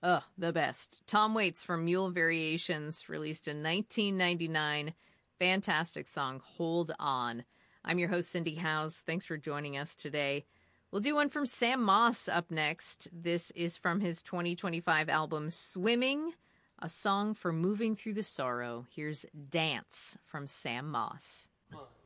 Ugh, the best. Tom Waits from Mule Variations, released in 1999. Fantastic song, Hold On. I'm your host, Cindy Howes. Thanks for joining us today. We'll do one from Sam Moss up next. This is from his 2025 album, Swimming, a song for moving through the sorrow. Here's Dance from Sam Moss. 1,